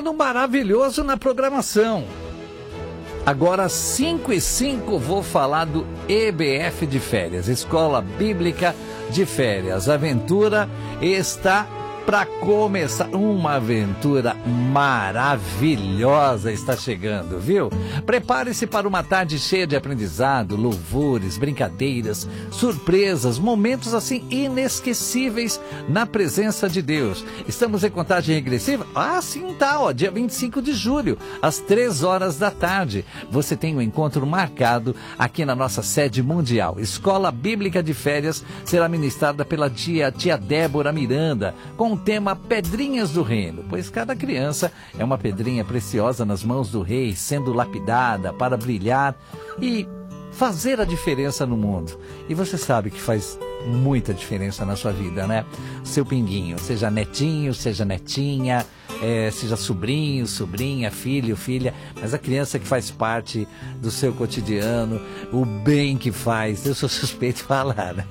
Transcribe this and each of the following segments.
menino maravilhoso na programação. Agora, 5h05, vou falar do EBF de férias, Escola Bíblica de Férias. A aventura está para começar. Uma aventura maravilhosa está chegando, viu? Prepare-se para uma tarde cheia de aprendizado, louvores, brincadeiras, surpresas, momentos assim inesquecíveis na presença de Deus. Estamos em contagem regressiva? Ah, sim, tá, ó, dia 25 de julho, às 3 horas da tarde. Você tem um encontro marcado aqui na nossa sede mundial. Escola Bíblica de Férias será ministrada pela tia Débora Miranda, com o tema Pedrinhas do Reino, pois cada criança é uma pedrinha preciosa nas mãos do Rei, sendo lapidada para brilhar e fazer a diferença no mundo. E você sabe que faz muita diferença na sua vida, né? Seu pinguinho, seja netinho, seja netinha, seja sobrinho, sobrinha, filho, filha, mas a criança que faz parte do seu cotidiano, o bem que faz, eu sou suspeito de falar, né?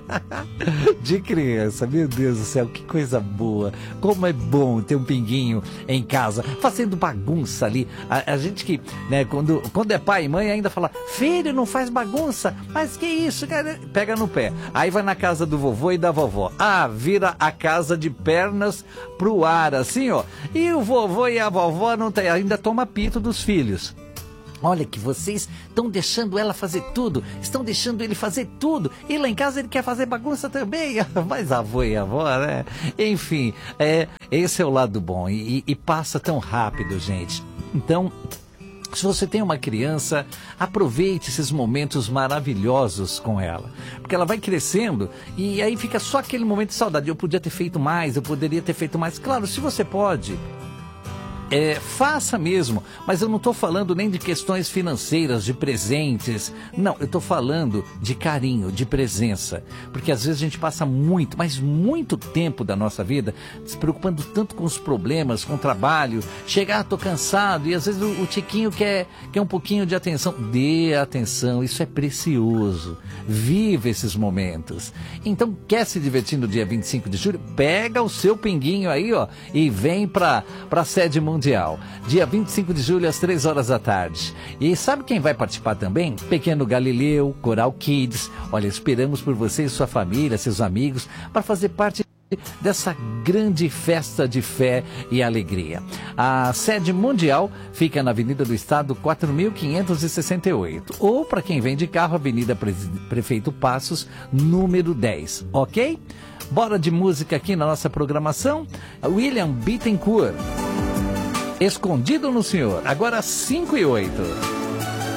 De criança, meu Deus do céu, que coisa boa, como é bom ter um pinguinho em casa, fazendo bagunça ali, a gente que, né, quando é pai e mãe ainda fala, filho, não faz bagunça, mas que isso, cara? Pega no pé, aí vai na casa do vovô e da vovó, vira a casa de pernas pro ar, assim, ó. E o vovô e a vovó não tem, ainda toma pito dos filhos. Olha que vocês estão deixando ela fazer tudo, estão deixando ele fazer tudo. E lá em casa ele quer fazer bagunça também. Mas avô e avó, né? Enfim, esse é o lado bom. E passa tão rápido, gente. Então, se você tem uma criança, aproveite esses momentos maravilhosos com ela. Porque ela vai crescendo e aí fica só aquele momento de saudade. Eu podia ter feito mais, eu poderia ter feito mais. Claro, se você pode, faça mesmo. Mas eu não estou falando nem de questões financeiras, de presentes. Não, eu estou falando de carinho, de presença. Porque às vezes a gente passa muito, mas muito tempo da nossa vida se preocupando tanto com os problemas, com o trabalho. Tô cansado e às vezes o tiquinho quer um pouquinho de atenção. Dê atenção, isso é precioso. Viva esses momentos. Então, quer se divertir no dia 25 de julho? Pega o seu pinguinho aí, ó, e vem para a sede mundial. Dia 25 de julho, às 3 horas da tarde. E sabe quem vai participar também? Pequeno Galileu, Coral Kids. Olha, esperamos por você e sua família, seus amigos, para fazer parte dessa grande festa de fé e alegria. A sede mundial fica na Avenida do Estado 4.568, ou para quem vem de carro, Avenida Prefeito Passos, número 10, ok? Bora de música aqui na nossa programação. William Bittencourt, Escondido no Senhor, agora 5h08.